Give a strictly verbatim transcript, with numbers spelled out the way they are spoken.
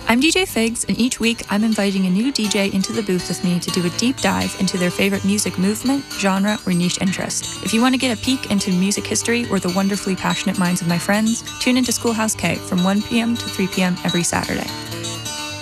I'm D J Figs, and each week I'm inviting a new D J into the booth with me to do a deep dive into their favorite music movement, genre, or niche interest. If you want to get a peek into music history or the wonderfully passionate minds of my friends, tune into Schoolhouse K from one p.m. to three p.m. every Saturday.